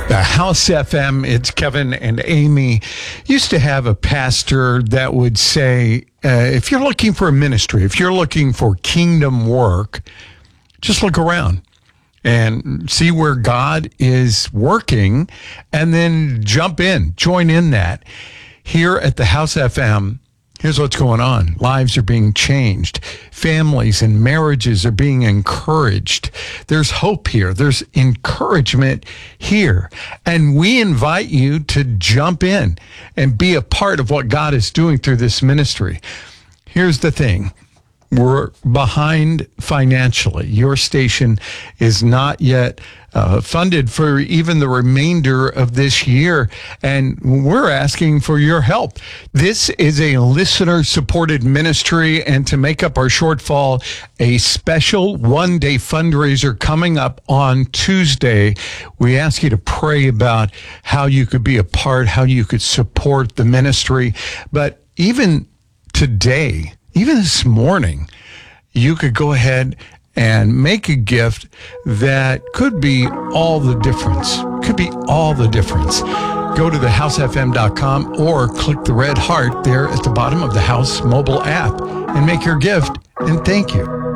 The House FM, it's Kevin and Amy. Used to have a pastor that would say, if you're looking for a ministry, if you're looking for kingdom work, just look around and see where God is working and then jump in, join in that. Here at the House FM, here's what's going on. Lives are being changed. Families and marriages are being encouraged. There's hope here. There's encouragement here. And we invite you to jump in and be a part of what God is doing through this ministry. Here's the thing. We're behind financially. Your station is not yet funded for even the remainder of this year, and we're asking for your help. This is a listener-supported ministry, and to make up our shortfall, a special one-day fundraiser coming up on Tuesday. We ask you to pray about how you could be a part, how you could support the ministry. But even today, even this morning, you could go ahead and make a gift that could be all the difference. Could be all the difference. Go to thehousefm.com or click the red heart there at the bottom of the House mobile app and make your gift. And thank you.